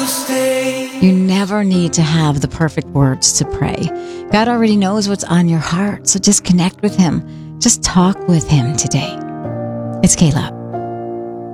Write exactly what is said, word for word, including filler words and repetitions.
You never need to have the perfect words to pray. God already knows what's on your heart, so just connect with Him. Just talk with Him today. It's Kayla.